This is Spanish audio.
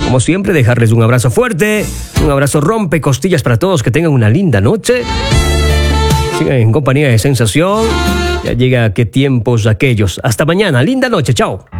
Como siempre, dejarles un abrazo fuerte, un abrazo rompe costillas para todos, que tengan una linda noche. Sigan en compañía de Sensación. Ya llega qué tiempos aquellos. Hasta mañana, linda noche, chao.